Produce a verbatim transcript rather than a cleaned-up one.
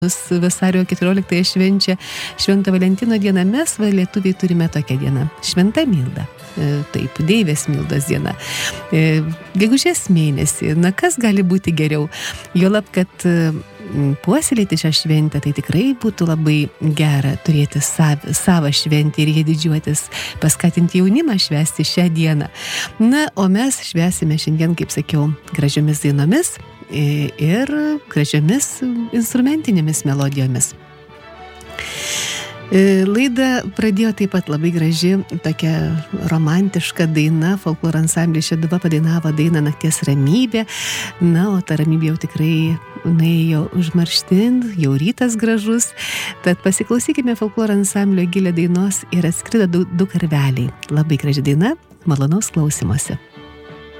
vasario keturioliktąją švenčia Švento Valentino dieną. Mes, va, lietuviai, turime tokią dieną. Šventa Milda. Taip, Deivės Mildos diena. Gegužės mėnesį. Na, kas gali būti geriau? Juolab, kad puoselėti šią šventę, tai tikrai būtų labai gera turėti sav, savą šventę ir jie didžiuotis, paskatinti jaunimą švęsti šią dieną. Na, o mes švęsime šiandien, kaip sakiau, gražiomis dainomis ir gražiomis instrumentinėmis melodijomis. Laidą pradėjo taip pat labai graži, tokia romantiška daina, folkloro ansamblis Šeduva padainavo dainą Nakties ramybė. Na, o ta ramybė jau tikrai nuėjo užmarštin, jau rytas gražus. Tad pasiklausykime folkloro ansamblio Gilė dainos Ir atskrido du, du karveliai. Labai graži daina, malonaus klausymosi.